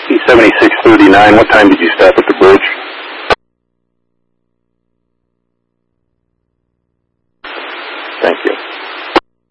7639, what time did you stop at the bridge? Thank you.